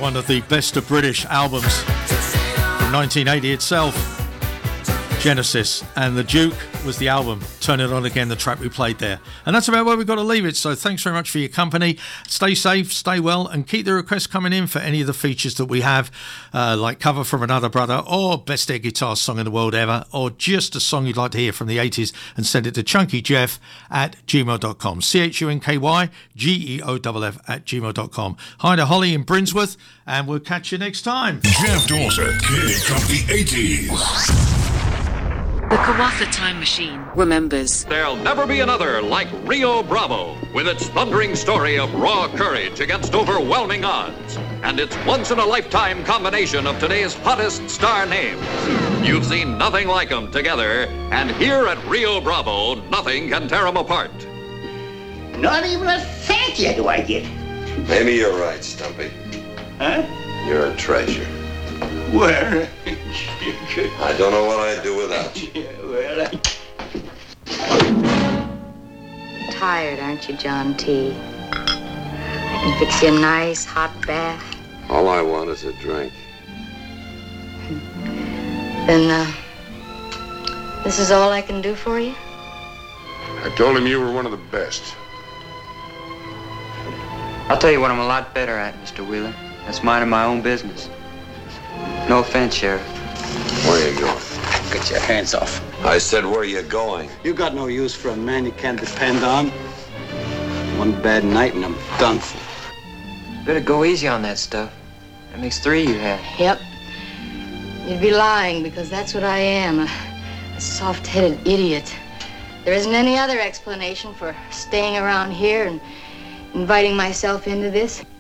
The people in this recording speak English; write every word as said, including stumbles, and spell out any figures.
one of the best of British albums from nineteen eighty itself, Genesis, and The Duke was the album. Turn It On Again, the track we played there. And that's about where we've got to leave it. So thanks very much for your company. Stay safe, stay well, and keep the requests coming in for any of the features that we have, uh, like Cover from Another Brother, or Best Air Guitar Song in the World Ever, or just a song you'd like to hear from the eighties, and send it to chunkyjeff at gmail dot com. C H U N K Y G E O F F at gmail dot com. Hi to Holly in Brinsworth, and we'll catch you next time. Jeff Dawson, King of the eighties. The Kawatha Time Machine remembers. There'll never be another like Rio Bravo, with its thundering story of raw courage against overwhelming odds, and its once-in-a-lifetime combination of today's hottest star names. You've seen nothing like them together, and here at Rio Bravo, nothing can tear them apart. Not even a thank you do I get. Maybe you're right, Stumpy. Huh? You're a treasure. Well, I don't know what I'd do without you. Well, I... Tired, aren't you, John T? I can fix you a nice hot bath. All I want is a drink. Then, uh, this is all I can do for you? I told him you were one of the best. I'll tell you what I'm a lot better at, Mister Wheeler. That's minding my own business. No offense, Sheriff. Where are you going? get your hands off. I said, where are you going? You got no use for a man you can't depend on. One bad night and I'm done for. Better go easy on that stuff. That makes three you have. Yep. You'd be lying, because that's what I am, a, a soft-headed idiot. There isn't any other explanation for staying around here and inviting myself into this.